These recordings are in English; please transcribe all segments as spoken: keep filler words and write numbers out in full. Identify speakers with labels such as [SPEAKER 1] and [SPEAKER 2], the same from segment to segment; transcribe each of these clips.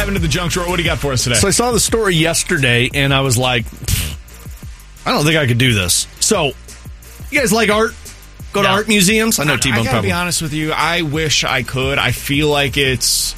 [SPEAKER 1] dive into the junk drawer. What do you got for us today?
[SPEAKER 2] So I saw the story yesterday, and I was like, I don't think I could do this. So, you guys like art? Go to
[SPEAKER 1] No.
[SPEAKER 2] art museums? I know T-Bone
[SPEAKER 1] I gotta
[SPEAKER 2] probably.
[SPEAKER 1] be honest with you. I wish I could. I feel like it's...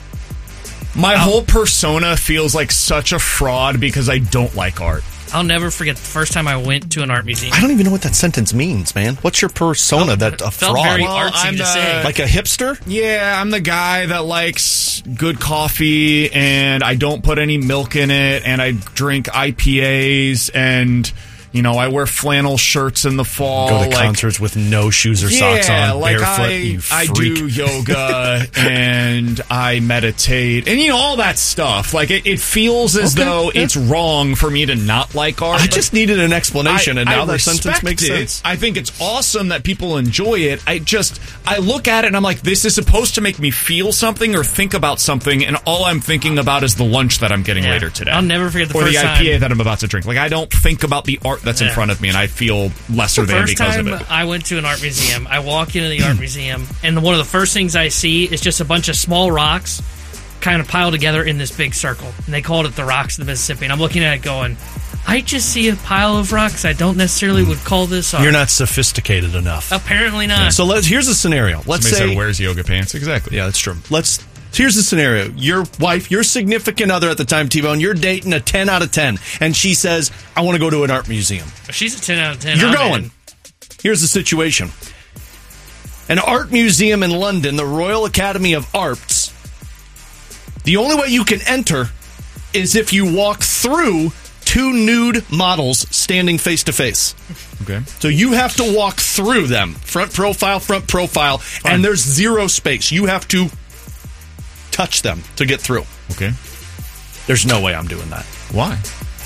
[SPEAKER 1] My whole persona feels like such a fraud because I don't like art.
[SPEAKER 3] I'll never forget the first time I went to an art museum.
[SPEAKER 2] I don't even know what that sentence means, man. What's your persona
[SPEAKER 3] Oh,
[SPEAKER 2] that
[SPEAKER 3] it
[SPEAKER 2] a
[SPEAKER 3] felt
[SPEAKER 2] fraud?
[SPEAKER 3] very
[SPEAKER 1] Well,
[SPEAKER 3] artsy
[SPEAKER 1] I'm
[SPEAKER 3] to
[SPEAKER 1] the-
[SPEAKER 3] say.
[SPEAKER 2] Like a hipster?
[SPEAKER 1] Yeah, I'm the guy that likes good coffee and I don't put any milk in it and I drink I P As and, you know, I wear flannel shirts in the fall.
[SPEAKER 2] Go to
[SPEAKER 1] like,
[SPEAKER 2] concerts with no shoes or socks
[SPEAKER 1] yeah,
[SPEAKER 2] on,
[SPEAKER 1] like
[SPEAKER 2] barefoot,
[SPEAKER 1] I,
[SPEAKER 2] you
[SPEAKER 1] I
[SPEAKER 2] freak.
[SPEAKER 1] do yoga and I meditate and, you know, all that stuff. Like, it, it feels as
[SPEAKER 2] Okay,
[SPEAKER 1] though
[SPEAKER 2] yeah.
[SPEAKER 1] it's wrong for me to not like art.
[SPEAKER 2] I
[SPEAKER 1] but
[SPEAKER 2] just needed an explanation,
[SPEAKER 1] I-
[SPEAKER 2] and now
[SPEAKER 1] I
[SPEAKER 2] that sentence
[SPEAKER 1] respect
[SPEAKER 2] makes
[SPEAKER 1] it.
[SPEAKER 2] sense.
[SPEAKER 1] I think it's awesome that people enjoy it. I just, I look at it and I'm like, this is supposed to make me feel something or think about something, and all I'm thinking about is the lunch that I'm getting
[SPEAKER 3] Yeah.
[SPEAKER 1] later today.
[SPEAKER 3] I'll never forget the
[SPEAKER 1] or
[SPEAKER 3] first
[SPEAKER 1] the I P A
[SPEAKER 3] time-
[SPEAKER 1] that I'm about to drink. Like, I don't think about the art that's in
[SPEAKER 3] Yeah.
[SPEAKER 1] front of me, and I feel lesser
[SPEAKER 3] The
[SPEAKER 1] than
[SPEAKER 3] first
[SPEAKER 1] because
[SPEAKER 3] time
[SPEAKER 1] of it.
[SPEAKER 3] I went to an art museum, I walk into the art museum, and one of the first things I see is just a bunch of small rocks kind of piled together in this big circle. And they called it the Rocks of the Mississippi. And I'm looking at it going, I just see a pile of rocks. I don't necessarily would call this art.
[SPEAKER 2] You're not sophisticated enough.
[SPEAKER 3] Apparently not.
[SPEAKER 2] So let's. Here's a scenario. Let's
[SPEAKER 1] Somebody
[SPEAKER 2] say
[SPEAKER 1] said, wears yoga pants. Exactly.
[SPEAKER 2] Yeah, that's true. Let's. Here's the scenario. Your wife, your significant other at the time, T-Bone, you're dating a ten out of ten, and she says, I want to go to an art museum.
[SPEAKER 3] She's a ten out of ten.
[SPEAKER 2] You're
[SPEAKER 3] I'm
[SPEAKER 2] going.
[SPEAKER 3] in.
[SPEAKER 2] Here's the situation. An art museum in London, the Royal Academy of Arts, the only way you can enter is if you walk through two nude models standing face to face.
[SPEAKER 1] Okay.
[SPEAKER 2] So you have to walk through them, front profile, front profile, and there's zero space. You have to touch them to get through.
[SPEAKER 1] Okay.
[SPEAKER 2] There's no way I'm doing that.
[SPEAKER 1] Why?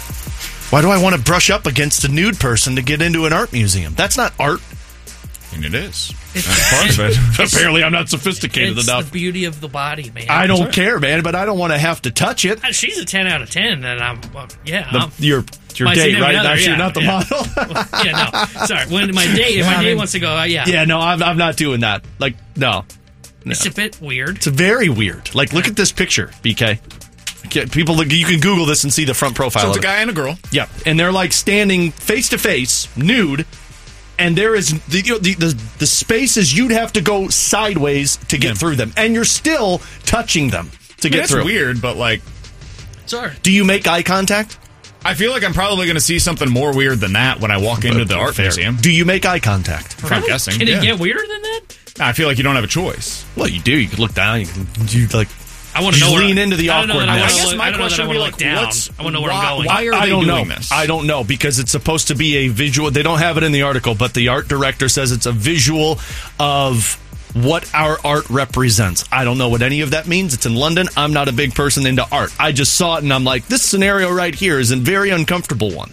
[SPEAKER 2] Why do I want to brush up against a nude person to get into an art museum? That's not art.
[SPEAKER 1] And it is. That's part of it.
[SPEAKER 2] Apparently, I'm not sophisticated
[SPEAKER 3] It's
[SPEAKER 2] enough.
[SPEAKER 3] the beauty of the body, man.
[SPEAKER 2] I don't care, man, but I don't want to have to touch it.
[SPEAKER 3] She's a ten out of ten, and I'm, well, yeah.
[SPEAKER 2] The,
[SPEAKER 3] I'm,
[SPEAKER 2] your your
[SPEAKER 3] my
[SPEAKER 2] date,
[SPEAKER 3] significant
[SPEAKER 2] right?
[SPEAKER 3] other,
[SPEAKER 2] Actually,
[SPEAKER 3] yeah,
[SPEAKER 2] not the
[SPEAKER 3] yeah.
[SPEAKER 2] model.
[SPEAKER 3] yeah, no. Sorry. When my date, if
[SPEAKER 2] Yeah,
[SPEAKER 3] my
[SPEAKER 2] I
[SPEAKER 3] date
[SPEAKER 2] mean-
[SPEAKER 3] wants to go, uh, yeah.
[SPEAKER 2] yeah, no, I'm, I'm not doing that. Like, no. no.
[SPEAKER 3] It's a bit weird.
[SPEAKER 2] It's very weird. Like, look at this picture, B K. Okay, people, look, you can Google this and see the front profile.
[SPEAKER 1] So it's
[SPEAKER 2] of
[SPEAKER 1] a
[SPEAKER 2] it.
[SPEAKER 1] guy and a girl.
[SPEAKER 2] Yeah, and they're like standing face to face, nude, and there is the, you know, the the the spaces you'd have to go sideways to get
[SPEAKER 1] Yeah.
[SPEAKER 2] through them, and you're still touching them to
[SPEAKER 1] I mean,
[SPEAKER 2] get
[SPEAKER 1] it's
[SPEAKER 2] through.
[SPEAKER 1] weird, but like,
[SPEAKER 3] Sorry.
[SPEAKER 2] Do you make eye contact?
[SPEAKER 1] I feel like I'm probably going to see something more weird than that when I walk into the art
[SPEAKER 2] Fair.
[SPEAKER 1] museum.
[SPEAKER 2] Do you make eye contact?
[SPEAKER 1] I'm guessing.
[SPEAKER 3] Can
[SPEAKER 1] yeah.
[SPEAKER 3] it get weirder than that?
[SPEAKER 1] I feel like you don't have a choice.
[SPEAKER 2] Well, you do. You can look down. You can you like.
[SPEAKER 3] I want to
[SPEAKER 2] You
[SPEAKER 3] know.
[SPEAKER 2] lean
[SPEAKER 3] where,
[SPEAKER 2] into the
[SPEAKER 3] I don't know that I
[SPEAKER 2] awkwardness.
[SPEAKER 3] wanna
[SPEAKER 2] I
[SPEAKER 1] guess
[SPEAKER 3] look-
[SPEAKER 1] my
[SPEAKER 3] I don't know that
[SPEAKER 1] question
[SPEAKER 3] I
[SPEAKER 1] would be
[SPEAKER 3] wanna
[SPEAKER 1] like,
[SPEAKER 3] look down.
[SPEAKER 1] what's-
[SPEAKER 3] I want to know where
[SPEAKER 1] why-
[SPEAKER 3] I'm going.
[SPEAKER 1] why are
[SPEAKER 2] I
[SPEAKER 1] they
[SPEAKER 2] don't
[SPEAKER 1] doing
[SPEAKER 2] know.
[SPEAKER 1] this?
[SPEAKER 2] I don't know because it's supposed to be a visual. They don't have it in the article, but the art director says it's a visual of what our art represents. I don't know what any of that means. It's in London. I'm not a big person into art. I just saw it and I'm like, this scenario right here is a very uncomfortable one.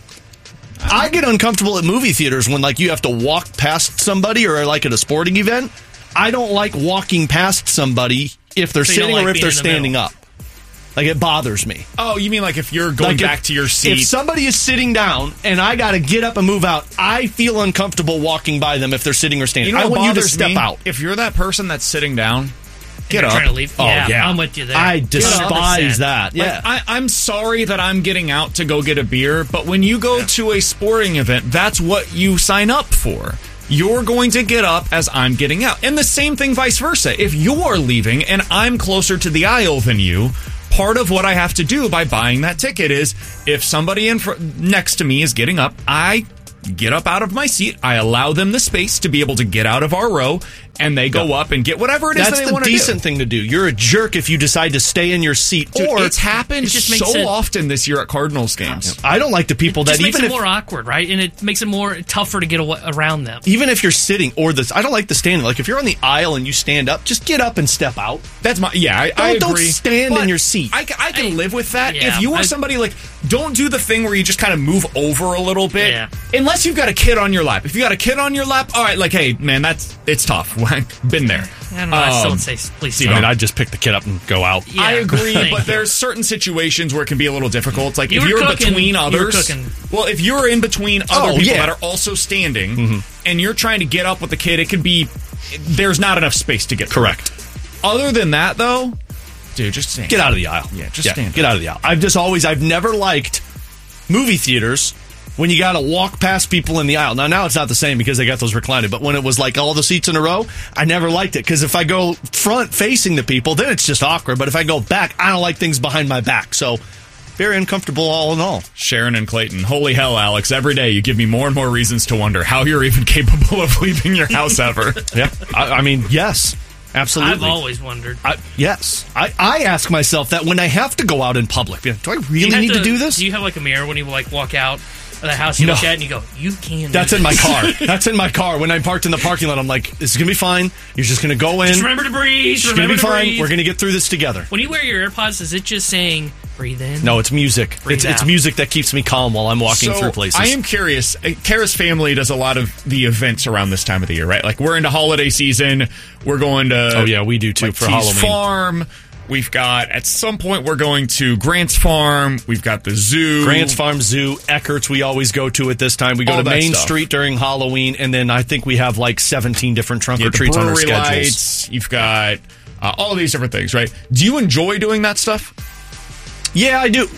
[SPEAKER 2] I get uncomfortable at movie theaters when like you have to walk past somebody or like at a sporting event. I don't like walking past somebody if they're
[SPEAKER 3] So you don't
[SPEAKER 2] sitting
[SPEAKER 3] like
[SPEAKER 2] or if
[SPEAKER 3] being
[SPEAKER 2] they're
[SPEAKER 3] in the
[SPEAKER 2] standing
[SPEAKER 3] middle.
[SPEAKER 2] up. Like it bothers me.
[SPEAKER 1] Oh, you mean like if you're going
[SPEAKER 2] Like, if-
[SPEAKER 1] back to your seat?
[SPEAKER 2] If somebody is sitting down and I got to get up and move out, I feel uncomfortable walking by them if they're sitting or standing.
[SPEAKER 1] you know
[SPEAKER 2] I
[SPEAKER 1] what
[SPEAKER 2] want you to
[SPEAKER 1] bothers
[SPEAKER 2] step
[SPEAKER 1] me?
[SPEAKER 2] out.
[SPEAKER 1] If you're that person that's sitting down, get
[SPEAKER 3] You're
[SPEAKER 1] up.
[SPEAKER 3] trying to leave.
[SPEAKER 2] Oh,
[SPEAKER 3] yeah,
[SPEAKER 2] yeah.
[SPEAKER 3] I'm with you there.
[SPEAKER 2] I
[SPEAKER 3] one hundred
[SPEAKER 2] despise
[SPEAKER 3] percent.
[SPEAKER 2] that.
[SPEAKER 1] Like,
[SPEAKER 2] Yeah.
[SPEAKER 1] I, I'm sorry that I'm getting out to go get a beer, but when you go to a sporting event, that's what you sign up for. You're going to get up as I'm getting out. And the same thing vice versa. If you're leaving and I'm closer to the aisle than you, part of what I have to do by buying that ticket is if somebody in fr- next to me is getting up, I get up out of my seat. I allow them the space to be able to get out of our row, and they go up and get whatever it is
[SPEAKER 2] That's
[SPEAKER 1] that they
[SPEAKER 2] the
[SPEAKER 1] want to do.
[SPEAKER 2] decent thing to do. You're a jerk if you decide to stay in your seat.
[SPEAKER 1] Dude,
[SPEAKER 2] or
[SPEAKER 1] it's happened
[SPEAKER 3] it just makes
[SPEAKER 1] so
[SPEAKER 3] it-
[SPEAKER 1] often this year at Cardinals games.
[SPEAKER 2] I don't like the people
[SPEAKER 3] It
[SPEAKER 2] that
[SPEAKER 3] just makes
[SPEAKER 2] even
[SPEAKER 3] it
[SPEAKER 2] if
[SPEAKER 3] more awkward, right? And it makes it more tougher to get awa- around them.
[SPEAKER 2] even if you're sitting or the I don't like the standing. Like if you're on the aisle and you stand up, just get up and step out.
[SPEAKER 1] That's my yeah. I, I
[SPEAKER 2] Don't-
[SPEAKER 1] agree.
[SPEAKER 2] don't stand
[SPEAKER 1] But
[SPEAKER 2] in your seat.
[SPEAKER 1] I, ca- I can
[SPEAKER 3] I-
[SPEAKER 1] live with that.
[SPEAKER 3] yeah,
[SPEAKER 1] if you were
[SPEAKER 3] I-
[SPEAKER 1] somebody like, don't do the thing where you just kind of move over a little bit.
[SPEAKER 3] Yeah.
[SPEAKER 1] Unless you've got a kid on your lap. If you got a kid on your lap, all right. Like, hey, man, that's it's tough. Been there.
[SPEAKER 3] I don't know. I still
[SPEAKER 1] Um,
[SPEAKER 3] would say please
[SPEAKER 2] I
[SPEAKER 3] stop.
[SPEAKER 2] mean, I'd just pick the kid up and go out.
[SPEAKER 3] Yeah,
[SPEAKER 1] I agree,
[SPEAKER 3] thank
[SPEAKER 1] but
[SPEAKER 3] you.
[SPEAKER 1] there's certain situations where it can be a little difficult. It's like
[SPEAKER 3] You
[SPEAKER 1] if
[SPEAKER 3] were
[SPEAKER 1] you're
[SPEAKER 3] cooking-
[SPEAKER 1] between
[SPEAKER 3] you were
[SPEAKER 1] others.
[SPEAKER 3] cooking.
[SPEAKER 1] Well, if you're in between other
[SPEAKER 2] Oh,
[SPEAKER 1] people
[SPEAKER 2] yeah.
[SPEAKER 1] that are also standing, and you're trying to get up with the kid, it could be there's not enough space to get through.
[SPEAKER 2] Correct.
[SPEAKER 1] Other than that, though, Dude, just stand.
[SPEAKER 2] Get out of the aisle.
[SPEAKER 1] Yeah, just stand.
[SPEAKER 2] Get out of the aisle. I've just always, I've never liked movie theaters when you got to walk past people in the aisle. Now, now it's not the same because they got those reclining, but when it was like all the seats in a row, I never liked it because if I go front facing the people, then it's just awkward. But if I go back, I don't like things behind my back. So, very uncomfortable all in all.
[SPEAKER 1] Sharon and Clayton. Holy hell, Alex. Every day you give me more and more reasons to wonder how you're even capable of leaving your house ever.
[SPEAKER 2] Yeah. I, I mean, yes. Absolutely.
[SPEAKER 3] I've always wondered.
[SPEAKER 2] I, yes. I, I ask myself that when I have to go out in public. Do I really
[SPEAKER 3] do
[SPEAKER 2] need to,
[SPEAKER 3] to
[SPEAKER 2] do this?
[SPEAKER 3] Do you have like a mirror when you like walk out of the house you
[SPEAKER 2] no.
[SPEAKER 3] look at and you go, you can
[SPEAKER 2] That's
[SPEAKER 3] do
[SPEAKER 2] in my
[SPEAKER 3] this.
[SPEAKER 2] car. That's in my car. When I'm parked in the parking lot, I'm like, this is going to be fine. You're just going to go in.
[SPEAKER 3] Just remember to breathe.
[SPEAKER 2] It's going to be
[SPEAKER 3] to
[SPEAKER 2] fine.
[SPEAKER 3] breathe.
[SPEAKER 2] We're going to get through this together.
[SPEAKER 3] When you wear your AirPods, is it just saying breathe in?
[SPEAKER 2] No, it's music.
[SPEAKER 3] Breathe
[SPEAKER 2] It's, it's
[SPEAKER 3] out.
[SPEAKER 2] music that keeps me calm while I'm walking
[SPEAKER 1] so
[SPEAKER 2] through places.
[SPEAKER 1] I am curious. uh, Kara's family does a lot of the events around this time of the year, right? Like we're into holiday season. We're going to
[SPEAKER 2] Oh, yeah, we do too
[SPEAKER 1] like
[SPEAKER 2] for
[SPEAKER 1] Tees
[SPEAKER 2] Halloween.
[SPEAKER 1] Farm. We've got at some point we're going to Grant's Farm. We've got the zoo.
[SPEAKER 2] Grant's Farm Zoo, Eckert's we always go to at this time. We go
[SPEAKER 1] All
[SPEAKER 2] to
[SPEAKER 1] that
[SPEAKER 2] Main
[SPEAKER 1] stuff.
[SPEAKER 2] Street during Halloween, and then I think we have like seventeen different trunk
[SPEAKER 1] Yeah,
[SPEAKER 2] or
[SPEAKER 1] the
[SPEAKER 2] treats on our
[SPEAKER 1] brewery
[SPEAKER 2] schedules.
[SPEAKER 1] lights. You've got uh, all of these different things, right? Do you enjoy doing that stuff?
[SPEAKER 2] Yeah, I do.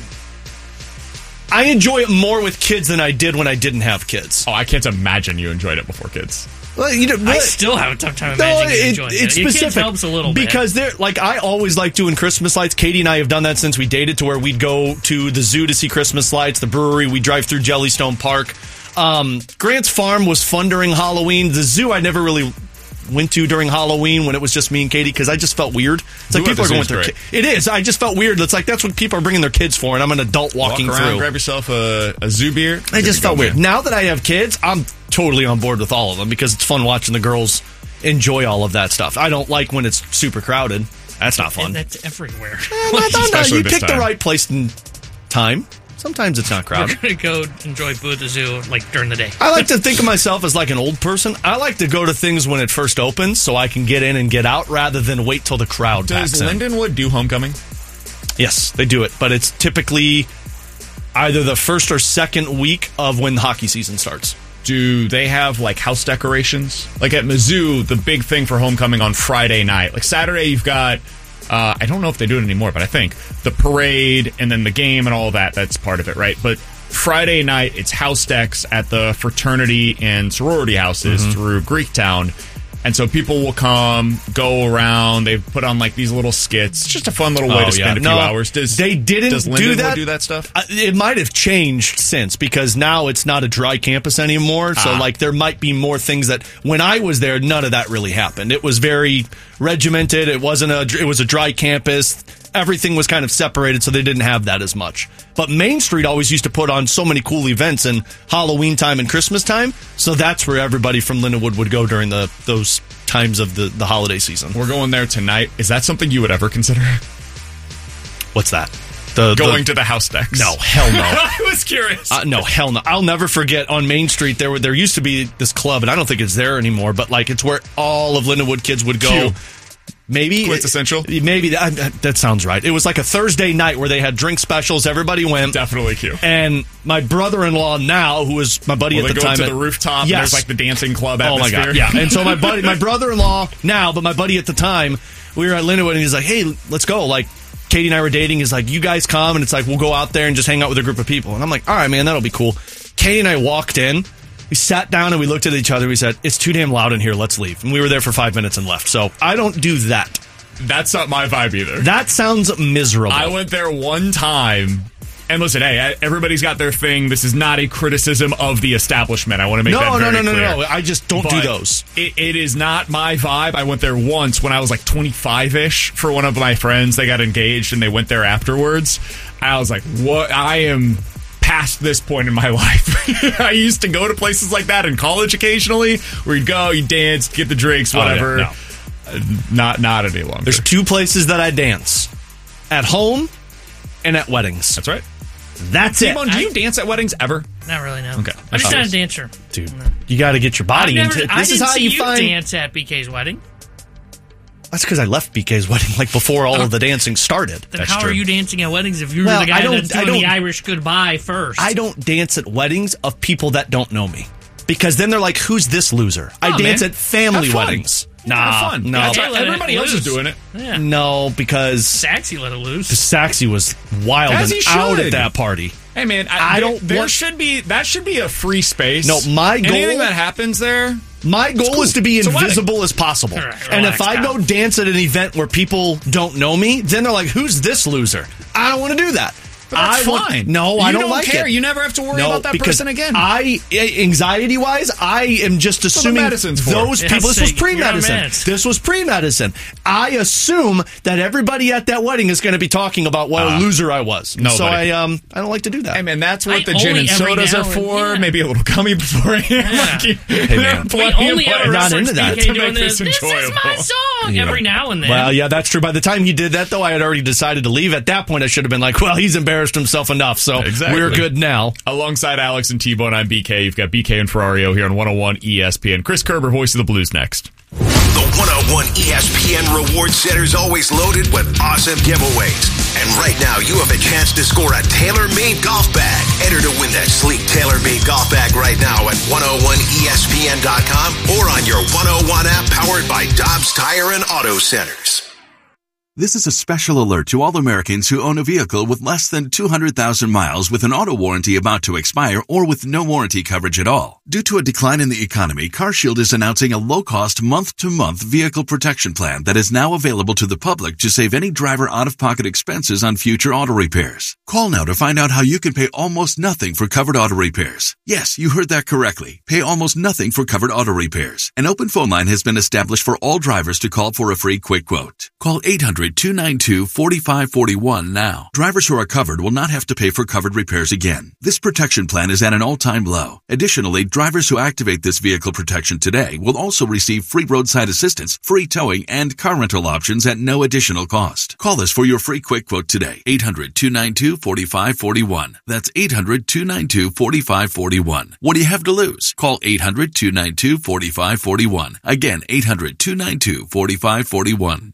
[SPEAKER 2] I enjoy it more with kids than I did when I didn't have kids.
[SPEAKER 1] Oh, I can't imagine you enjoyed it before kids.
[SPEAKER 2] Well, you know,
[SPEAKER 3] I
[SPEAKER 2] but-
[SPEAKER 3] still have a tough time
[SPEAKER 2] No,
[SPEAKER 3] imagining you
[SPEAKER 2] it,
[SPEAKER 3] enjoying
[SPEAKER 2] it's
[SPEAKER 3] it. Your
[SPEAKER 2] specific
[SPEAKER 3] kids helps a little bit.
[SPEAKER 2] because they're like I always like doing Christmas lights. Katie and I have done that since we dated, to where we'd go to the zoo to see Christmas lights, the brewery, we drive through Jellystone Park. Um, Grant's Farm was fun during Halloween. The zoo I never really went to during Halloween when it was just me and Katie because I just felt weird. It's like
[SPEAKER 1] Zoo at
[SPEAKER 2] people
[SPEAKER 1] the
[SPEAKER 2] are going with
[SPEAKER 1] zoo's
[SPEAKER 2] their
[SPEAKER 1] great.
[SPEAKER 2] ki- It is. I just felt weird. It's like that's what people are bringing their kids for, and I'm an adult walking
[SPEAKER 1] Walk around,
[SPEAKER 2] through.
[SPEAKER 1] grab yourself a, a zoo beer.
[SPEAKER 2] I just
[SPEAKER 1] Good to
[SPEAKER 2] felt
[SPEAKER 1] go,
[SPEAKER 2] weird.
[SPEAKER 1] man.
[SPEAKER 2] Now that I have kids, I'm totally on board with all of them because it's fun watching the girls enjoy all of that stuff. I don't like when it's super crowded. That's not fun.
[SPEAKER 3] And that's everywhere.
[SPEAKER 2] I don't know.
[SPEAKER 1] Especially
[SPEAKER 2] You
[SPEAKER 1] this
[SPEAKER 2] pick the
[SPEAKER 1] time.
[SPEAKER 2] right place and time. Sometimes it's not
[SPEAKER 3] We're
[SPEAKER 2] crowded.
[SPEAKER 3] going to go enjoy Boo at the Zoo like during the day.
[SPEAKER 2] I like to think of myself as like an old person. I like to go to things when it first opens so I can get in and get out rather than wait till the crowd
[SPEAKER 1] Does
[SPEAKER 2] packs in.
[SPEAKER 1] Lindenwood do homecoming?
[SPEAKER 2] Yes, they do it, but it's typically either the first or second week of when the hockey season starts.
[SPEAKER 1] Do they have like house decorations? Like at Mizzou, the big thing for homecoming on Friday night. Like Saturday, you've got, uh, I don't know if they do it anymore, but I think the parade and then the game and all that, that's part of it, right? But Friday night, it's house decks at the fraternity and sorority houses
[SPEAKER 2] Mm-hmm.
[SPEAKER 1] through Greektown. And so people will come, go around. They put on like these little skits. It's just a fun little way
[SPEAKER 2] Oh,
[SPEAKER 1] to spend
[SPEAKER 2] yeah.
[SPEAKER 1] a few
[SPEAKER 2] No,
[SPEAKER 1] hours. Does
[SPEAKER 2] they didn't
[SPEAKER 1] does
[SPEAKER 2] do
[SPEAKER 1] Lindenwood
[SPEAKER 2] that?
[SPEAKER 1] do that stuff?
[SPEAKER 2] Uh, It might have changed since because now it's not a dry campus anymore. So,
[SPEAKER 1] Ah.
[SPEAKER 2] like, there might be more things that when I was there, none of that really happened. It was very regimented. It wasn't a. It was a dry campus. Everything was kind of separated, so they didn't have that as much. But Main Street always used to put on so many cool events in Halloween time and Christmas time. So that's where everybody from Lindenwood would go during the those times of the, the holiday season.
[SPEAKER 1] We're going there tonight. Is that something you would ever consider?
[SPEAKER 2] What's that? The
[SPEAKER 1] Going
[SPEAKER 2] the,
[SPEAKER 1] to the house decks?
[SPEAKER 2] No, hell no.
[SPEAKER 1] I was curious.
[SPEAKER 2] Uh, no, hell no. I'll never forget on Main Street, there were, there used to be this club, and I don't think it's there anymore, but like it's where all of Lindenwood kids would go.
[SPEAKER 1] Q.
[SPEAKER 2] Maybe.
[SPEAKER 1] Quintessential?
[SPEAKER 2] Maybe. That, that sounds right. It was like a Thursday night where they had drink specials. Everybody went.
[SPEAKER 1] Definitely Q.
[SPEAKER 2] And my brother-in-law now, who was my buddy
[SPEAKER 1] Will
[SPEAKER 2] at
[SPEAKER 1] they
[SPEAKER 2] the
[SPEAKER 1] go
[SPEAKER 2] time.
[SPEAKER 1] to
[SPEAKER 2] at-
[SPEAKER 1] the rooftop and
[SPEAKER 2] Yes.
[SPEAKER 1] there's like the dancing club
[SPEAKER 2] Oh my
[SPEAKER 1] atmosphere?
[SPEAKER 2] god, yeah. And so my buddy, my brother-in-law now, but my buddy at the time, we were at Lindenwood, and he's like, "Hey, let's go." Like, Katie and I were dating. He's like, "You guys come," and it's like, "We'll go out there and just hang out with a group of people." And I'm like, "All right, man, that'll be cool." Katie and I walked in. We sat down and we looked at each other. We said, "It's too damn loud in here. Let's leave." And we were there for five minutes and left. So I don't do that.
[SPEAKER 1] That's not my vibe either.
[SPEAKER 2] That sounds miserable.
[SPEAKER 1] I went there one time. And listen, hey, everybody's got their thing. This is not a criticism of the establishment. I want to make
[SPEAKER 2] no,
[SPEAKER 1] that
[SPEAKER 2] no,
[SPEAKER 1] very
[SPEAKER 2] no, no,
[SPEAKER 1] clear.
[SPEAKER 2] no, no. I just don't do
[SPEAKER 1] But
[SPEAKER 2] those.
[SPEAKER 1] It, it is not my vibe. I went there once when I was like twenty-five-ish for one of my friends. They got engaged and they went there afterwards. I was like, what? I am past this point in my life. I used to go to places like that in college occasionally where you'd go, you dance, get the drinks,
[SPEAKER 2] Oh, yeah,
[SPEAKER 1] whatever.
[SPEAKER 2] no.
[SPEAKER 1] Uh, Not, not any longer.
[SPEAKER 2] There's two places that I dance. At home and at weddings.
[SPEAKER 1] That's right.
[SPEAKER 2] That's it.
[SPEAKER 1] Simone, do you dance at weddings ever?
[SPEAKER 3] Not really, no.
[SPEAKER 1] Okay.
[SPEAKER 3] I'm just
[SPEAKER 1] I
[SPEAKER 3] not a
[SPEAKER 1] thought-
[SPEAKER 3] dancer.
[SPEAKER 2] Dude, you got to get your body
[SPEAKER 3] I never,
[SPEAKER 2] into it.
[SPEAKER 3] I
[SPEAKER 2] This is
[SPEAKER 3] didn't
[SPEAKER 2] how
[SPEAKER 3] see
[SPEAKER 2] you
[SPEAKER 3] you
[SPEAKER 2] find.
[SPEAKER 3] dance at B K's wedding.
[SPEAKER 2] That's because I left B K's wedding like before all of the dancing started.
[SPEAKER 3] Then
[SPEAKER 2] That's
[SPEAKER 3] how
[SPEAKER 2] true.
[SPEAKER 3] are you dancing at weddings if you're
[SPEAKER 2] Well,
[SPEAKER 3] the guy
[SPEAKER 2] I don't-
[SPEAKER 3] that's
[SPEAKER 2] I
[SPEAKER 3] doing the
[SPEAKER 2] don't-
[SPEAKER 3] Irish goodbye first?
[SPEAKER 2] I don't dance at weddings of people that don't know me because then they're like, "Who's this loser?" I
[SPEAKER 1] Oh,
[SPEAKER 2] dance
[SPEAKER 1] man.
[SPEAKER 2] at family
[SPEAKER 1] Have fun.
[SPEAKER 2] weddings. Nah,
[SPEAKER 1] fun.
[SPEAKER 2] no.
[SPEAKER 1] That's
[SPEAKER 3] They
[SPEAKER 1] right.
[SPEAKER 3] let it
[SPEAKER 1] Everybody else is
[SPEAKER 3] loose.
[SPEAKER 1] doing it.
[SPEAKER 3] Yeah.
[SPEAKER 2] No, because
[SPEAKER 3] Saxy let it loose.
[SPEAKER 2] Saxy was wild
[SPEAKER 1] As
[SPEAKER 2] and
[SPEAKER 1] he
[SPEAKER 2] out
[SPEAKER 1] should.
[SPEAKER 2] at that party.
[SPEAKER 1] Hey man, I,
[SPEAKER 2] I
[SPEAKER 1] there,
[SPEAKER 2] don't
[SPEAKER 1] There
[SPEAKER 2] want-
[SPEAKER 1] should be that should be a free space.
[SPEAKER 2] No, my goal-
[SPEAKER 1] Anything that happens there.
[SPEAKER 2] My goal
[SPEAKER 1] cool.
[SPEAKER 2] is to be
[SPEAKER 1] It's a wedding.
[SPEAKER 2] invisible as possible.
[SPEAKER 3] All right,
[SPEAKER 2] and if
[SPEAKER 3] relax,
[SPEAKER 2] I
[SPEAKER 3] Kyle.
[SPEAKER 2] go dance at an event where people don't know me, then they're like, who's this loser? I don't want to do that.
[SPEAKER 1] But that's
[SPEAKER 2] I want-
[SPEAKER 1] fine.
[SPEAKER 2] no,
[SPEAKER 1] you
[SPEAKER 2] I don't,
[SPEAKER 1] don't
[SPEAKER 2] like
[SPEAKER 1] care.
[SPEAKER 2] it.
[SPEAKER 1] You never have to worry
[SPEAKER 2] No,
[SPEAKER 1] about that
[SPEAKER 2] because
[SPEAKER 1] person again.
[SPEAKER 2] I, anxiety wise, I am just
[SPEAKER 1] the
[SPEAKER 2] assuming
[SPEAKER 1] medicine's for.
[SPEAKER 2] those
[SPEAKER 3] Yeah,
[SPEAKER 2] people. This
[SPEAKER 3] so
[SPEAKER 2] was
[SPEAKER 3] you're
[SPEAKER 2] pre
[SPEAKER 3] on
[SPEAKER 2] medicine.
[SPEAKER 3] meds.
[SPEAKER 2] This was pre medicine. I assume that everybody at that wedding is going to be talking about what
[SPEAKER 1] Uh,
[SPEAKER 2] a loser I was.
[SPEAKER 1] nobody.
[SPEAKER 2] So I um I don't like to do that.
[SPEAKER 1] Hey man, that's what
[SPEAKER 3] I
[SPEAKER 1] the gin
[SPEAKER 3] only
[SPEAKER 1] and
[SPEAKER 3] every
[SPEAKER 1] sodas
[SPEAKER 3] now
[SPEAKER 1] are
[SPEAKER 3] and-
[SPEAKER 1] for.
[SPEAKER 3] yeah.
[SPEAKER 1] Maybe a little gummy beforehand.
[SPEAKER 3] Yeah.
[SPEAKER 1] Like you-
[SPEAKER 2] Hey,
[SPEAKER 1] there
[SPEAKER 2] man.
[SPEAKER 1] are
[SPEAKER 3] We
[SPEAKER 1] plenty
[SPEAKER 3] only
[SPEAKER 1] of
[SPEAKER 3] ever
[SPEAKER 1] ways
[SPEAKER 2] not
[SPEAKER 3] reference
[SPEAKER 2] into that.
[SPEAKER 3] B K
[SPEAKER 1] to
[SPEAKER 3] doing
[SPEAKER 1] make
[SPEAKER 3] this.
[SPEAKER 1] this
[SPEAKER 3] This is my
[SPEAKER 1] enjoyable.
[SPEAKER 3] song
[SPEAKER 2] Yeah.
[SPEAKER 3] every now and then.
[SPEAKER 2] Well, yeah, that's true. By the time he did that, though, I had already decided to leave. At that point, I should have been like, well, he's embarrassed himself enough, so
[SPEAKER 1] Exactly.
[SPEAKER 2] we're good now.
[SPEAKER 1] Alongside Alex and T-Bone, I'm B K. You've got B K and Ferrario here on one oh one E S P N. Chris Kerber, voice of the Blues, next.
[SPEAKER 4] The one oh one E S P N Reward Center's always loaded with awesome giveaways. And right now, you have a chance to score a tailor-made golf bag. Enter to win that sleek tailor-made golf bag right now at one oh one E S P N dot com or on your one oh one app powered by Dobbs Tire and Auto Centers.
[SPEAKER 5] This is a special alert to all Americans who own a vehicle with less than two hundred thousand miles with an auto warranty about to expire or with no warranty coverage at all. Due to a decline in the economy, CarShield is announcing a low-cost month-to-month vehicle protection plan that is now available to the public to save any driver out-of-pocket expenses on future auto repairs. Call now to find out how you can pay almost nothing for covered auto repairs. Yes, you heard that correctly. Pay almost nothing for covered auto repairs. An open phone line has been established for all drivers to call for a free quick quote. Call eight hundred, two nine two, four five four one now. Drivers who are covered will not have to pay for covered repairs again. This protection plan is at an all-time low. Additionally, drivers who activate this vehicle protection today will also receive free roadside assistance, free towing, and car rental options at no additional cost. Call us for your free quick quote today. eight hundred, two nine two, four five four one. That's eight hundred, two nine two, four five four one. What do you have to lose? Call eight hundred, two nine two, four five four one. Again, eight hundred, two nine two, four five four one.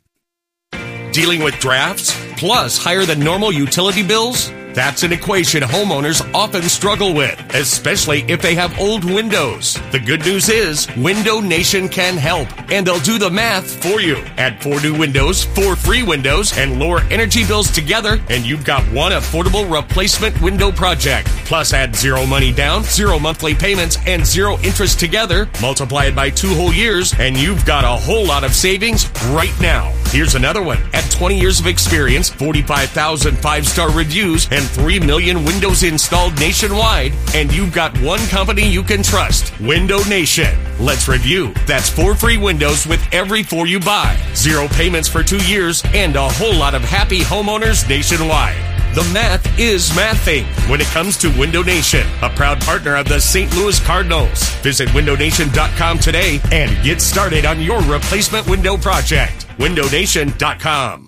[SPEAKER 6] Dealing with drafts, plus higher than normal utility bills? That's an equation homeowners often struggle with, especially if they have old windows. The good news is Window Nation can help, and they'll do the math for you. Add four new windows, four free windows, and lower energy bills together, and you've got one affordable replacement window project. Plus add zero money down, zero monthly payments, and zero interest together. Multiply it by two whole years, and you've got a whole lot of savings right now. Here's another one. At twenty years of experience, forty-five thousand five-star reviews, and three million windows installed nationwide, and you've got one company you can trust, Window Nation. Let's review. That's four free windows with every four you buy, zero payments for two years, and a whole lot of happy homeowners nationwide. The math is mathing when it comes to Window Nation, a proud partner of the Saint Louis Cardinals. Visit window nation dot com today and get started on your replacement window project. window nation dot com.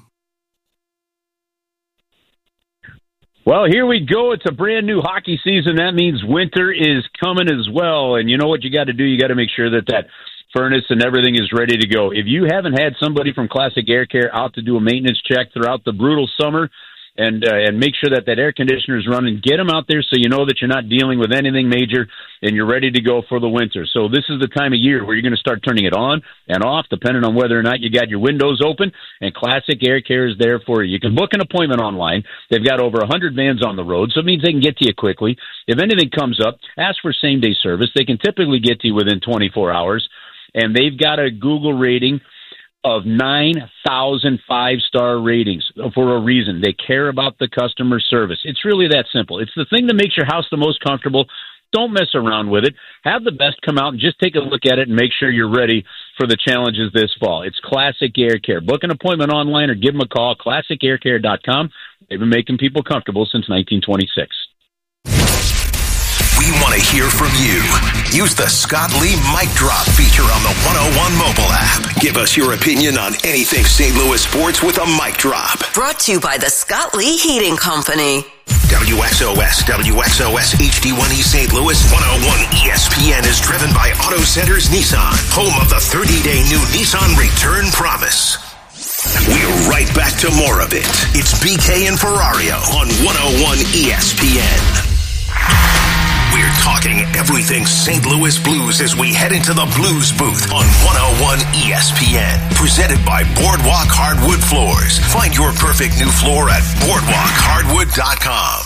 [SPEAKER 7] Well, here we go. It's a brand new hockey season. That means winter is coming as well. And you know what you got to do? You got to make sure that that furnace and everything is ready to go. If you haven't had somebody from Classic Air Care out to do a maintenance check throughout the brutal summer, and uh, and make sure that that air conditioner is running, get them out there so you know that you're not dealing with anything major and you're ready to go for the winter. So this is the time of year where you're going to start turning it on and off, depending on whether or not you got your windows open, and Classic Air Care is there for you. You can book an appointment online. They've got over one hundred vans on the road, so it means they can get to you quickly. If anything comes up, ask for same-day service. They can typically get to you within twenty-four hours, and they've got a Google rating of nine thousand five-star ratings for a reason. They care about the customer service. It's really that simple. It's the thing that makes your house the most comfortable. Don't mess around with it. Have the best come out and just take a look at it and make sure you're ready for the challenges this fall. It's Classic Air Care. Book an appointment online or give them a call, classic air care dot com. They've been making people comfortable since nineteen twenty-six.
[SPEAKER 4] We want to hear from you. Use the Scott Lee Mic Drop feature on the one oh one mobile app. Give us your opinion on anything Saint Louis sports with a mic drop.
[SPEAKER 8] Brought to you by the Scott Lee Heating Company.
[SPEAKER 4] W X O S, W X O S H D one E Saint Louis, one oh one E S P N is driven by Auto Centers Nissan, home of the thirty-day new Nissan Return Promise. We're right back to more of it. It's B K and Ferrario on one oh one E S P N. We're We're talking everything Saint Louis Blues as we head into the Blues booth on one oh one E S P N. Presented by Boardwalk Hardwood Floors. Find your perfect new floor at boardwalk hardwood dot com.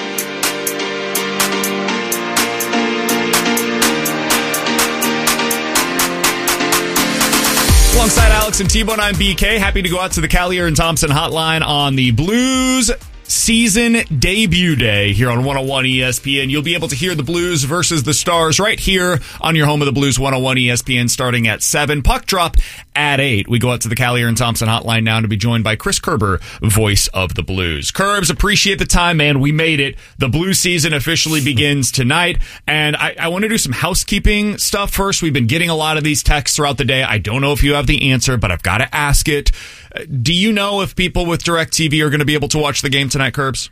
[SPEAKER 1] Alongside Alex and T-Bone, I'm B K. Happy to go out to the Callier and Thompson hotline on the Blues season debut day here on one oh one E S P N. You'll be able to hear the Blues versus the Stars right here on your home of the Blues, one oh one E S P N, starting at seven. Puck drop at eight. We go out to the Callier and Thompson hotline now to be joined by Chris Kerber, voice of the Blues. Kerbs, appreciate the time, man. We made it. The Blues season officially begins tonight, and I, I want to do some housekeeping stuff first. We've been getting a lot of these texts throughout the day. I don't know if you have the answer, but I've got to ask it. Do you know if people with DirecTV are going to be able to watch the game tonight, Kerbs?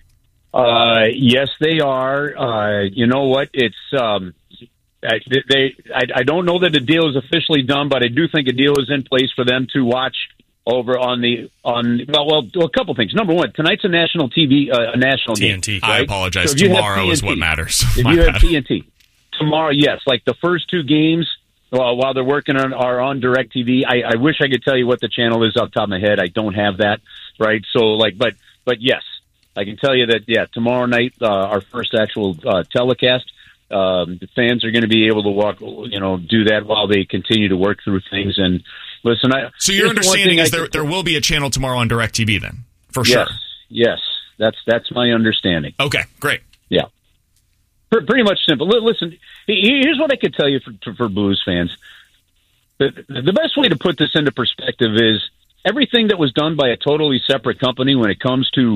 [SPEAKER 7] Uh, yes, they are. Uh, you know what? It's um, I, they. I, I don't know that the deal is officially done, but I do think a deal is in place for them to watch over on the on. Well, well, a couple things. Number one, tonight's a national T V, uh, a national
[SPEAKER 2] T N T.
[SPEAKER 7] game. Right?
[SPEAKER 1] I apologize.
[SPEAKER 7] So
[SPEAKER 1] Tomorrow is what matters.
[SPEAKER 7] If
[SPEAKER 1] My
[SPEAKER 7] you have
[SPEAKER 1] bad.
[SPEAKER 7] T N T tomorrow, yes, like the first two games. Well, while they're working on are on DirecTV, I, I wish I could tell you what the channel is off the top of my head. I don't have that, right? So, like, but but yes, I can tell you that. Yeah, tomorrow night, uh, our first actual uh, telecast. Um, the fans are going to be able to walk, you know, do that while they continue to work through things. And listen, I,
[SPEAKER 1] so your understanding is
[SPEAKER 7] I
[SPEAKER 1] there
[SPEAKER 7] can,
[SPEAKER 1] there will be a channel tomorrow on DirecTV then, for
[SPEAKER 7] yes,
[SPEAKER 1] sure.
[SPEAKER 7] Yes, that's that's my understanding.
[SPEAKER 1] Okay, great.
[SPEAKER 7] Yeah. Pretty much simple. Listen, here's what I could tell you for, for Blues fans. The, the best way to put this into perspective is everything that was done by a totally separate company when it comes to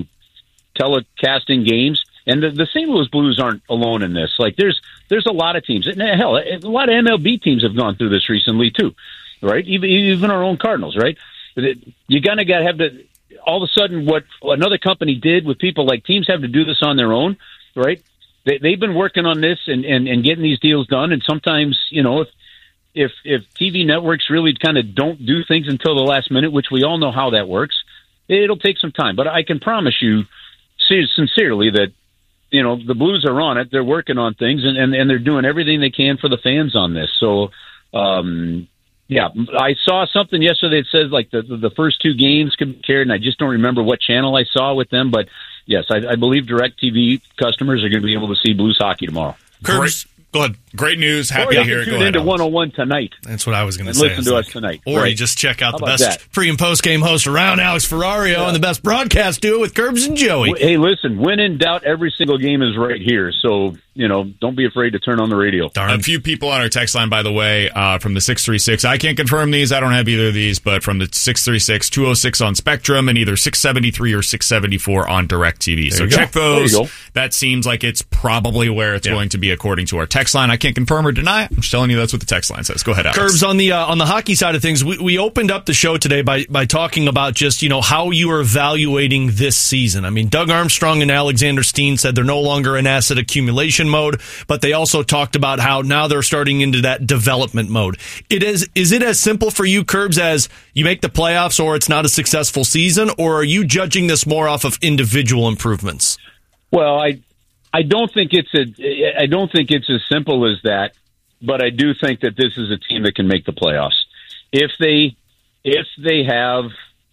[SPEAKER 7] telecasting games, and the, the Saint Louis Blues aren't alone in this. Like, there's there's a lot of teams. Hell, a lot of M L B teams have gone through this recently, too, right? Even, even our own Cardinals, right? You kind of got to have to, all of a sudden, what another company did with people, like teams have to do this on their own, right? They, they've been working on this and, and, and getting these deals done. And sometimes, you know, if if if T V networks really kind of don't do things until the last minute, which we all know how that works, it'll take some time. But I can promise you sincerely that, you know, the Blues are on it. They're working on things, and, and, and they're doing everything they can for the fans on this. So, um, yeah, I saw something yesterday that says, like, the, the first two games could be carried, and I just don't remember what channel I saw with them, but yes, I, I believe DirecTV customers are going to be able to see Blues hockey tomorrow.
[SPEAKER 1] Great, go ahead. Great news. Happy
[SPEAKER 7] or you
[SPEAKER 1] to hear
[SPEAKER 7] can
[SPEAKER 1] it.
[SPEAKER 7] tune
[SPEAKER 1] Go ahead,
[SPEAKER 7] into
[SPEAKER 1] Alex.
[SPEAKER 7] one oh one tonight.
[SPEAKER 2] That's what I was going to
[SPEAKER 7] And
[SPEAKER 2] say.
[SPEAKER 7] listen
[SPEAKER 2] It's
[SPEAKER 7] to
[SPEAKER 2] like-
[SPEAKER 7] us tonight.
[SPEAKER 2] Or
[SPEAKER 7] Right.
[SPEAKER 2] you just check out
[SPEAKER 7] How
[SPEAKER 2] the
[SPEAKER 7] about
[SPEAKER 2] best
[SPEAKER 7] that?
[SPEAKER 2] pre and post game host around, Alex Ferrario, and the best broadcast duo with Kerbs and Joey.
[SPEAKER 7] Hey, listen, when in doubt, every single game is right here. So, you know, don't be afraid to turn on the radio.
[SPEAKER 1] A few people on our text line, by the way, uh, from the six three six. I can't confirm these. I don't have either of these, but from the six three six, two oh six on Spectrum and either six seventy-three or six seventy-four on DirecTV. So
[SPEAKER 7] you go.
[SPEAKER 1] check
[SPEAKER 7] There you
[SPEAKER 1] those.
[SPEAKER 7] go.
[SPEAKER 1] That seems like it's probably where it's
[SPEAKER 2] Yeah.
[SPEAKER 1] going to be according to our text line. I can't confirm or deny it. I'm just telling you that's what the text line says. Go ahead, Alex.
[SPEAKER 2] Curbs on the uh, on the hockey side of things. We, we opened up the show today by by talking about just you know how you are evaluating this season. I mean, Doug Armstrong and Alexander Steen said they're no longer in asset accumulation mode, but they also talked about how now they're starting into that development mode. It is is it as simple for you, Curbs, as you make the playoffs or it's not a successful season, or are you judging this more off of individual improvements?
[SPEAKER 7] Well, I I don't think it's a I don't think it's as simple as that, but I do think that this is a team that can make the playoffs if they if they have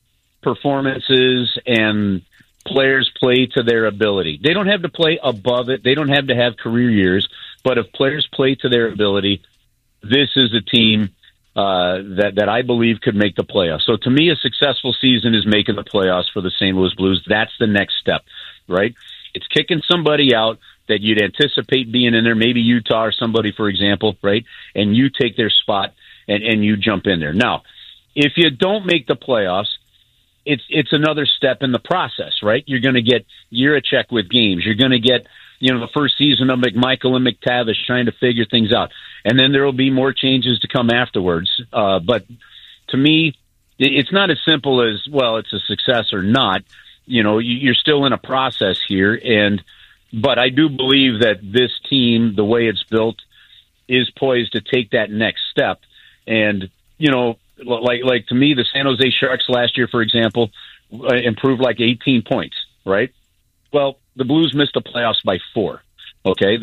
[SPEAKER 7] performances and players play to their ability. They don't have to play above it. They don't have to have career years, but if players play to their ability, this is a team uh, that that I believe could make the playoffs. So to me, a successful season is making the playoffs for the Saint Louis Blues. That's the next step, right? It's kicking somebody out that you'd anticipate being in there, maybe Utah or somebody, for example, right? And you take their spot and, and you jump in there. Now, if you don't make the playoffs, it's it's another step in the process, right? You're going to get Jiricek with games. You're going to get, you know, the first season of McMichael and McTavish trying to figure things out. And then there will be more changes to come afterwards. Uh, but to me, it's not as simple as, well, it's a success or not. You know, you're still in a process here. And but I do believe that this team, the way it's built, is poised to take that next step. And, you know, like like to me, the San Jose Sharks last year, for example, improved like eighteen points, right? Well, the Blues missed the playoffs by four. Okay, that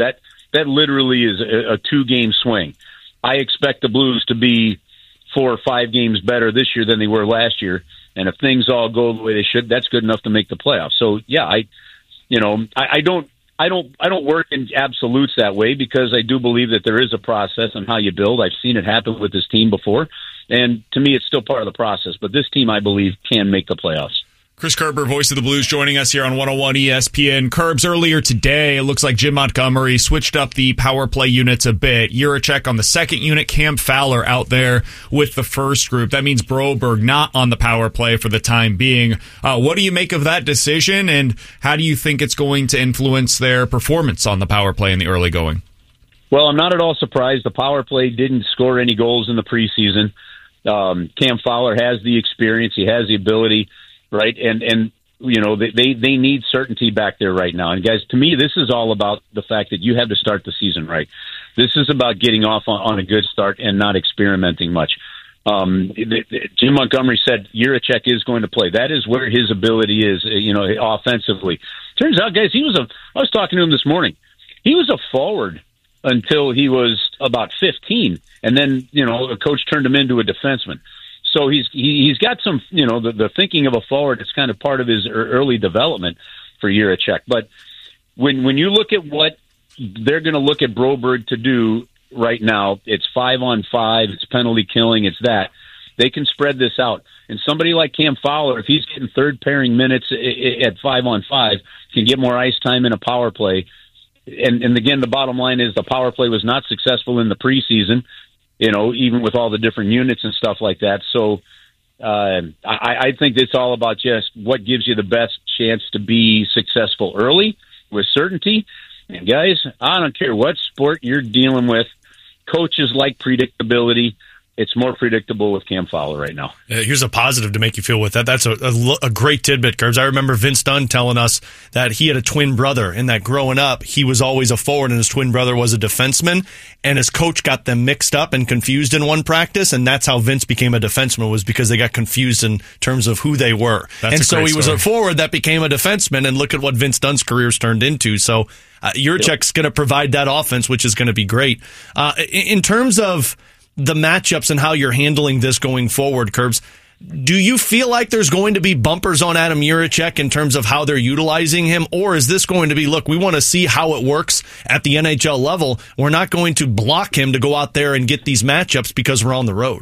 [SPEAKER 7] that literally is a, a two-game swing. I expect the Blues to be four or five games better this year than they were last year. And if things all go the way they should, that's good enough to make the playoffs. So yeah, I, you know, I, I don't, I don't, I don't work in absolutes that way because I do believe that there is a process on how you build. I've seen it happen with this team before, and to me, it's still part of the process. But this team, I believe, can make the playoffs.
[SPEAKER 1] Chris Kerber, voice of the Blues, joining us here on one oh one E S P N. Kerbs, earlier today, it looks like Jim Montgomery switched up the power play units a bit. Jiricek on the second unit, Cam Fowler out there with the first group. That means Broberg not on the power play for the time being. Uh, what do you make of that decision, and how do you think it's going to influence their performance on the power play in the early going?
[SPEAKER 7] Well, I'm not at all surprised. The power play didn't score any goals in the preseason. Um, Cam Fowler has the experience. He has the ability. Right. And, and, you know, they, they, they need certainty back there right now. And guys, to me, this is all about the fact that you have to start the season right. This is about getting off on, on a good start and not experimenting much. Um, the, the, Jim Montgomery said Jiricek is going to play. That is where his ability is, you know, offensively. Turns out, guys, he was a, I was talking to him this morning. He was a forward until he was about fifteen. And then, you know, the coach turned him into a defenseman. So he's he, he's got some, you know, the, the thinking of a forward. It's kind of part of his early development for Jiricek. But when when you look at what they're going to look at Broberg to do right now, it's five on five, it's penalty killing, it's that. They can spread this out. And somebody like Cam Fowler, if he's getting third pairing minutes at five on five, can get more ice time in a power play. And, and again, the bottom line is the power play was not successful in the preseason, you know, even with all the different units and stuff like that. So uh, I, I think it's all about just what gives you the best chance to be successful early with certainty. And guys, I don't care what sport you're dealing with. Coaches like predictability. It's more predictable with Cam Fowler right now.
[SPEAKER 2] Uh, here's a positive to make you feel with that. That's a, a, a great tidbit, Curbs. I remember Vince Dunn telling us that he had a twin brother, and that growing up, he was always a forward, and his twin brother was a defenseman, and his coach got them mixed up and confused in one practice, and that's how Vince became a defenseman, was because they got confused in terms of who they were.
[SPEAKER 1] That's
[SPEAKER 2] and
[SPEAKER 1] a
[SPEAKER 2] so
[SPEAKER 1] great
[SPEAKER 2] he was
[SPEAKER 1] story.
[SPEAKER 2] a forward that became a defenseman, and look at what Vince Dunn's career's turned into. So uh, Jiricek's going to provide that offense, which is going to be great. Uh, in, in terms of the matchups and how you're handling this going forward, Curbs, do you feel like there's going to be bumpers on Adam Jiricek in terms of how they're utilizing him? Or is this going to be, look, we want to see how it works at the N H L level. We're not going to block him to go out there and get these matchups because we're on the road.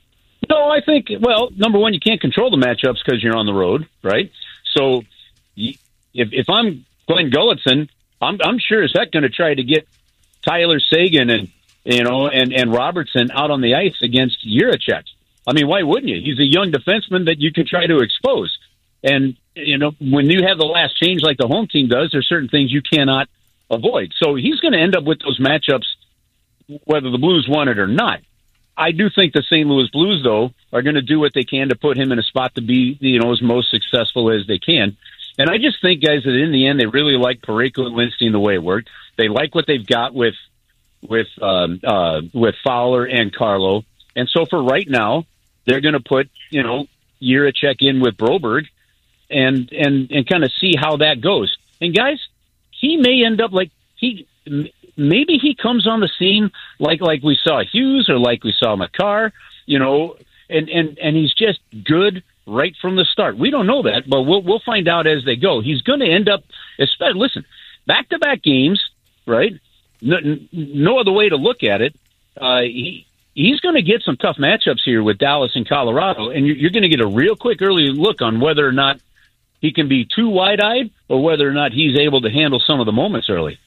[SPEAKER 7] No, I think, well, number one, you can't control the matchups because you're on the road, right? So if, if I'm Glenn Gulletson, I'm, I'm sure as heck going to try to get Tyler Seguin and you know, and, and Robertson out on the ice against Jiricek. I mean, why wouldn't you? He's a young defenseman that you can try to expose. And, you know, when you have the last change like the home team does, there's certain things you cannot avoid. So he's going to end up with those matchups whether the Blues want it or not. I do think the Saint Louis Blues, though, are going to do what they can to put him in a spot to be, you know, as most successful as they can. And I just think, guys, that in the end, they really like Parayko and Lindstein the way it worked. They like what they've got with with um, uh, with Fowler and Carlo. And so for right now, they're going to put, you know, Jiricek in with Broberg and, and, and kind of see how that goes. And guys, he may end up like he, maybe he comes on the scene like, like we saw Hughes or like we saw Makar, you know, and, and, and he's just good right from the start. We don't know that, but we'll, we'll find out as they go. He's going to end up, especially, listen, back-to-back games, right? No, no other way to look at it. Uh, he he's going to get some tough matchups here with Dallas and Colorado, and you're, you're going to get a real quick early look on whether or not he can be too wide-eyed or whether or not he's able to handle some of the moments early.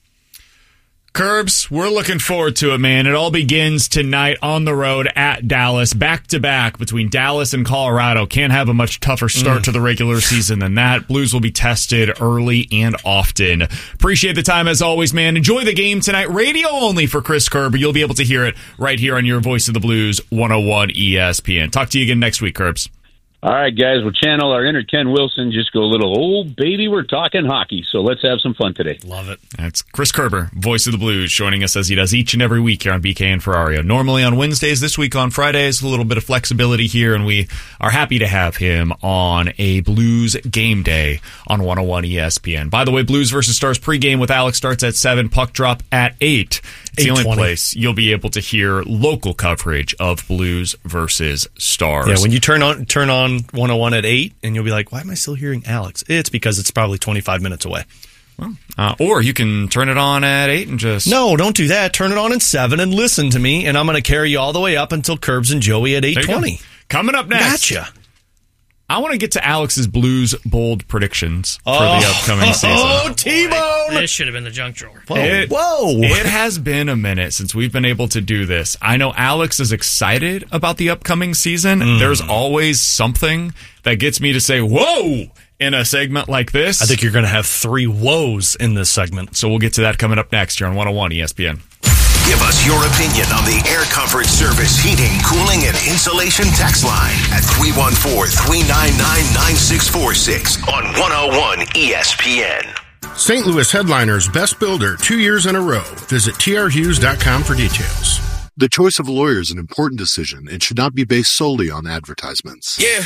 [SPEAKER 1] Curbs, we're looking forward to it, man. It all begins tonight on the road at Dallas, back-to-back between Dallas and Colorado. Can't have a much tougher start mm. to the regular season than that. Blues will be tested early and often. Appreciate the time as always, man. Enjoy the game tonight. Radio only for Chris Kerber. You'll be able to hear it right here on your Voice of the Blues, one oh one E S P N. Talk to you again next week, Curbs.
[SPEAKER 7] All right, guys, we'll channel our inner Ken Wilson. Just go a little, old baby, we're talking hockey. So let's have some fun today.
[SPEAKER 2] Love it.
[SPEAKER 1] That's Chris Kerber, voice of the Blues, joining us as he does each and every week here on B K and Ferrario. Normally on Wednesdays, this week on Fridays, a little bit of flexibility here, and we are happy to have him on a Blues game day on one oh one E S P N. By the way, Blues versus Stars pregame with Alex starts at seven, puck drop at eight. It's the only place you'll be able to hear local coverage of Blues versus Stars.
[SPEAKER 2] Yeah, when you turn on turn on one oh one at eight, and you'll be like, why am I still hearing Alex? It's because it's probably twenty-five minutes away.
[SPEAKER 1] Well, uh, or you can turn it on at eight and just...
[SPEAKER 2] No, don't do that. Turn it on at seven and listen to me, and I'm going to carry you all the way up until Curbs and Joey at eight twenty.
[SPEAKER 1] Coming up next.
[SPEAKER 2] Gotcha.
[SPEAKER 1] I want to get to Alex's Blues bold predictions for
[SPEAKER 2] oh.
[SPEAKER 1] the upcoming season.
[SPEAKER 2] Oh, T-Bone!
[SPEAKER 3] This should have been the junk drawer.
[SPEAKER 2] Whoa.
[SPEAKER 1] It,
[SPEAKER 2] Whoa.
[SPEAKER 1] It has been a minute since we've been able to do this. I know Alex is excited about the upcoming season.
[SPEAKER 2] Mm.
[SPEAKER 1] There's always something that gets me to say, whoa, in a segment like this.
[SPEAKER 2] I think you're going to have three woes in this segment.
[SPEAKER 1] So we'll get to that coming up next here on one oh one E S P N.
[SPEAKER 4] Give us your opinion on the Air Comfort Service heating, cooling, and insulation text line at three one four, three nine nine, nine six four six on one oh one E S P N.
[SPEAKER 9] Saint Louis Headliners Best Builder two years in a row. Visit T R Hughes dot com for details.
[SPEAKER 10] The choice of a lawyer is an important decision and should not be based solely on advertisements.
[SPEAKER 6] Yeah.